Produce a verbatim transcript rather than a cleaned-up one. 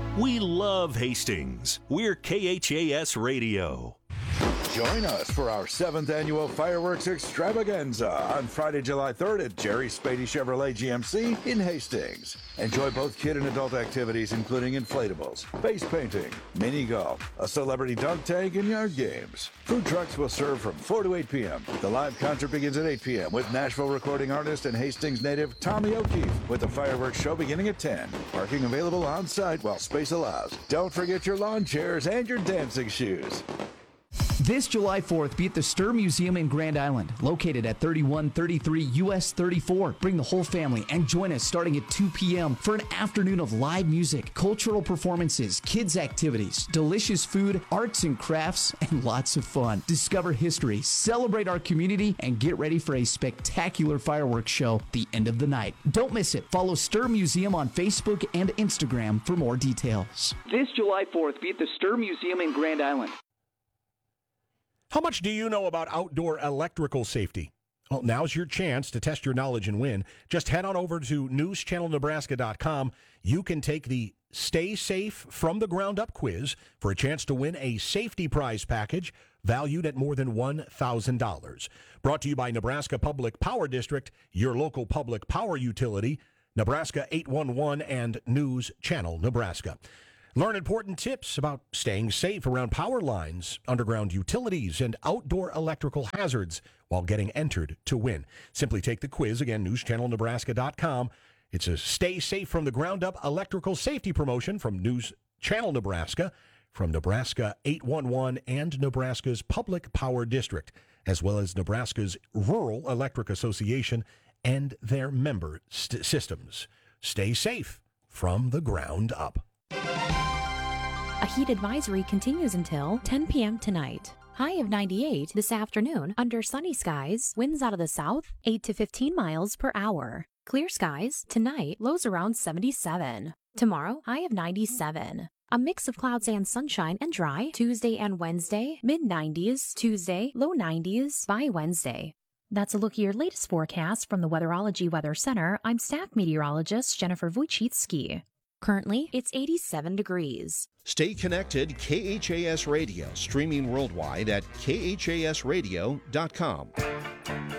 We love Hastings. We're K H A S Radio. Join us for our seventh annual Fireworks Extravaganza on Friday, July third at Jerry Spady Chevrolet G M C in Hastings. Enjoy both kid and adult activities, including inflatables, face painting, mini golf, a celebrity dunk tank, and yard games. Food trucks will serve from four to eight p.m. The live concert begins at eight p.m. with Nashville recording artist and Hastings native Tommy O'Keefe, with the fireworks show beginning at ten. Parking available on site while space allows. Don't forget your lawn chairs and your dancing shoes. This July fourth, be at the Stir Museum in Grand Island, located at thirty-one thirty-three U S thirty-four. Bring the whole family and join us starting at two p.m. for an afternoon of live music, cultural performances, kids' activities, delicious food, arts and crafts, and lots of fun. Discover history, celebrate our community, and get ready for a spectacular fireworks show at the end of the night. Don't miss it. Follow Stir Museum on Facebook and Instagram for more details. This July fourth, be at the Stir Museum in Grand Island. How much do you know about outdoor electrical safety? Well, now's your chance to test your knowledge and win. Just head on over to news channel nebraska dot com. You can take the Stay Safe from the Ground Up quiz for a chance to win a safety prize package valued at more than one thousand dollars. Brought to you by Nebraska Public Power District, your local public power utility, Nebraska eight one one, and News Channel Nebraska. Learn important tips about staying safe around power lines, underground utilities, and outdoor electrical hazards while getting entered to win. Simply take the quiz, again, news channel nebraska dot com. It's a Stay Safe from the Ground Up electrical safety promotion from News Channel Nebraska, from Nebraska eight one one and Nebraska's Public Power District, as well as Nebraska's Rural Electric Association and their member st- systems. Stay safe from the ground up. A heat advisory continues until ten p.m. tonight. High of ninety-eight this afternoon under sunny skies, winds out of the south, eight to fifteen miles per hour. Clear skies tonight, lows around seventy-seven. Tomorrow, high of ninety-seven. A mix of clouds and sunshine and dry Tuesday and Wednesday, mid nineties, Tuesday, low nineties by Wednesday. That's a look at your latest forecast from the Weatherology Weather Center. I'm staff meteorologist Jennifer Wojcicki. Currently, it's eighty-seven degrees. Stay connected, K H A S Radio, streaming worldwide at K H A S radio dot com.